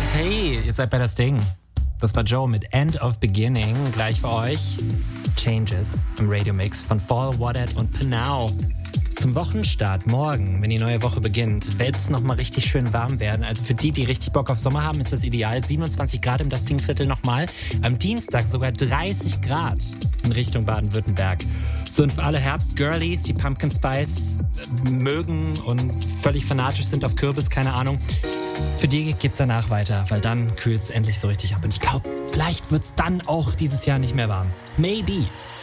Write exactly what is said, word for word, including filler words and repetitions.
Hey, ihr seid bei das Ding. Das war Joe mit End of Beginning. Gleich für euch Changes im Radio-Mix von Fall, Wadded und Pinau. Zum Wochenstart morgen, wenn die neue Woche beginnt, wird es nochmal richtig schön warm werden. Also für die, die richtig Bock auf Sommer haben, ist das ideal. siebenundzwanzig Grad im Das Ding-Viertel nochmal. Am Dienstag sogar dreißig Grad in Richtung Baden-Württemberg. So, und für alle Herbst-Girlies, die Pumpkin Spice mögen und völlig fanatisch sind auf Kürbis, keine Ahnung. Für die geht's danach weiter, weil dann kühlt's endlich so richtig ab. Und ich glaube, vielleicht wird's dann auch dieses Jahr nicht mehr warm. Maybe.